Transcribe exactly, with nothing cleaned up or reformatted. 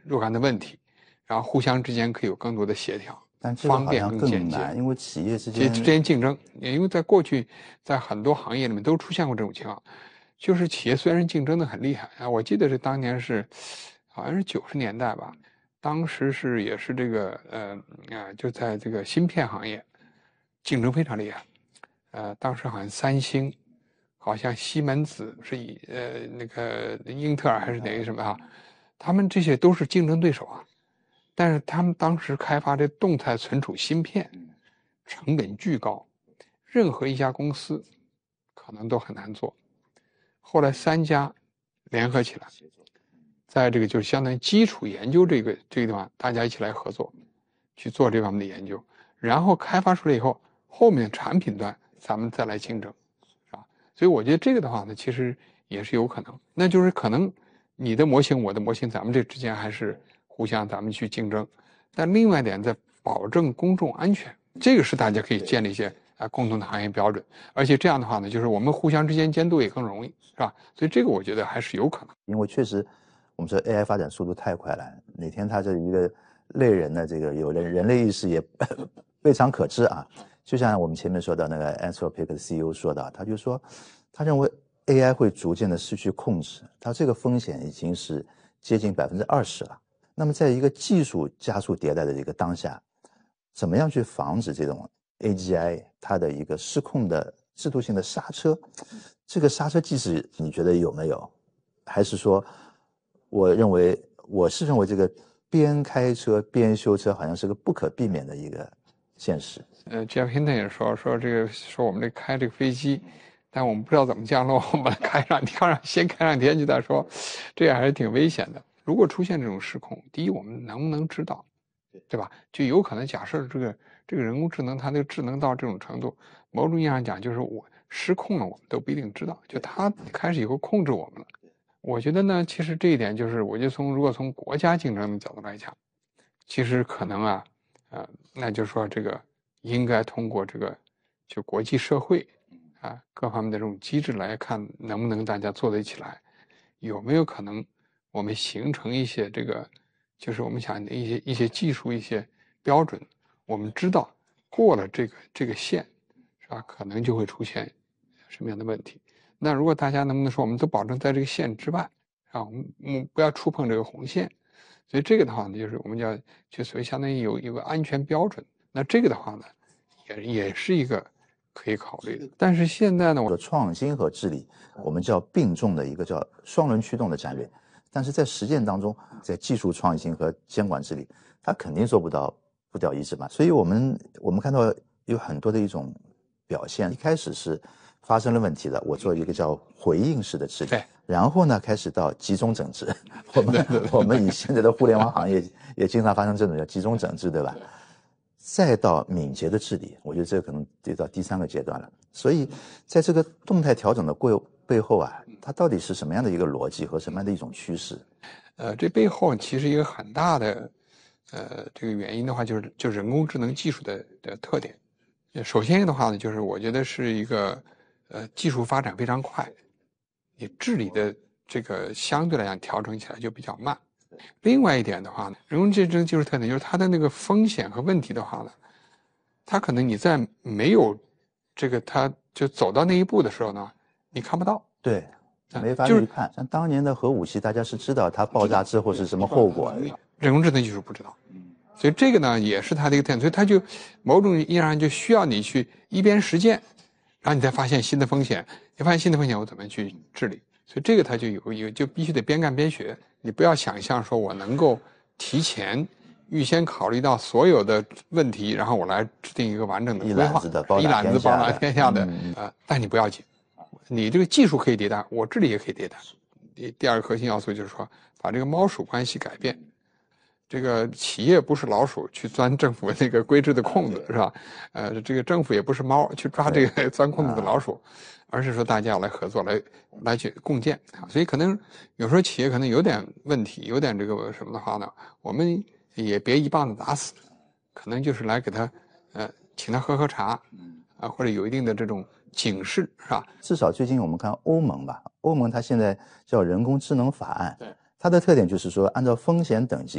若干的问题，然后互相之间可以有更多的协调， 但这个方便好像更简洁。 难，因为企业之其实间之间竞争，因为在过去在很多行业里面都出现过这种情况，就是企业虽然竞争的很厉害啊，我记得是当年是好像是九十年代吧，当时是也是这个呃啊就在这个芯片行业竞争非常厉害，呃当时好像三星，好像西门子是以呃那个英特尔还是哪个什么啊，他们这些都是竞争对手啊，但是他们当时开发这动态存储芯片成本巨高，任何一家公司可能都很难做。后来三家联合起来，在这个就是相当于基础研究这个这个地方，大家一起来合作去做这方面的研究，然后开发出来以后，后面产品端咱们再来竞争，是吧？所以我觉得这个的话呢，其实也是有可能，那就是可能你的模型我的模型，咱们这之间还是互相咱们去竞争，但另外一点在保证公众安全，这个是大家可以建立一些啊共同的行业标准，而且这样的话呢，就是我们互相之间监督也更容易，是吧？所以这个我觉得还是有可能。 因为确实我们说 A I 发展速度太快了，哪天它这一个类人的这个有人人类意识也未尝可知啊。就像我们前面说到那个 Anthropic 的 C E O 说的，他就说他认为 A I 会逐渐的失去控制，他这个风险已经是接近百分之二十了。那么在一个技术加速迭代的这个当下，怎么样去防止这种 A G I 它的一个失控的制度性的刹车？这个刹车机制你觉得有没有？还是说，我认为我是认为这个边开车边修车好像是个不可避免的一个现实。 呃 ，Jeff Hinton 也说说这个说我们这开这个飞机，但我们不知道怎么降落，我们把它开上天上，先开上天去再说，这样还是挺危险的。如果出现这种失控，第一，我们能不能知道，对吧？就有可能假设这个这个人工智能它这个智能到这种程度，某种意义上讲就是我失控了，我们都不一定知道，就它开始以后控制我们了。我觉得呢，其实这一点就是，我就从如果从国家竞争的角度来讲，其实可能啊，呃，那就是说这个应该通过这个就国际社会啊各方面的这种机制来看，能不能大家做得起来，有没有可能我们形成一些这个，就是我们想的一些一些技术一些标准，我们知道过了这个这个线，是吧？可能就会出现什么样的问题。那如果大家能不能说，我们都保证在这个线之外啊，我们我们不要触碰这个红线。所以这个的话呢，就是我们叫就所谓相当于有有个安全标准。那这个的话呢，也也是一个可以考虑的。但是现在呢，我的创新和治理，我们叫并重的一个叫双轮驱动的战略。但是在实践当中，在技术创新和监管治理，它肯定做不到步调一致嘛。所以我们我们看到有很多的一种表现，一开始是发生了问题的，我做一个叫回应式的治理，然后呢开始到集中整治。我们我们以现在的互联网行业也经常发生这种叫集中整治，对吧？再到敏捷的治理，我觉得这可能得到第三个阶段了。所以在这个动态调整的过背后啊，它到底是什么样的一个逻辑和什么样的一种趋势？ 呃，这背后其实一个很大的呃这个原因的话，就是就人工智能技术的的特点。首先的话呢，就是我觉得是一个呃技术发展非常快，你治理的这个相对来讲调整起来就比较慢。另外一点的话呢，人工智能技术特点就是它的那个风险和问题的话呢，它可能你在没有这个它就走到那一步的时候呢，你看不到。 对，没法预判。像当年的核武器，大家是知道它爆炸之后是什么后果的， 人工智能技术不知道。所以这个呢也是它的一个特点，所以它就某种意义上就需要你去一边实践，然后你再发现新的风险，你发现新的风险我怎么去治理。所以这个它就有一个就必须得边干边学，你不要想象说我能够提前预先考虑到所有的问题，然后我来制定一个完整的规划， 一揽子的包一揽子包打天下的、 嗯、 呃，但你不要紧，你这个技术可以迭代，我治理也可以迭代。第二个核心要素就是说，把这个猫鼠关系改变。这个企业不是老鼠去钻政府那个规制的空子，是吧？呃，这个政府也不是猫去抓这个钻空子的老鼠，而是说大家要来合作，来来去共建啊。所以可能有时候企业可能有点问题，有点这个什么的话呢，我们也别一棒子打死，可能就是来给他呃请他喝喝茶，啊，或者有一定的这种警示，是吧？ 至少最近我们看欧盟吧，欧盟它现在叫人工智能法案，它的特点就是说按照风险等级。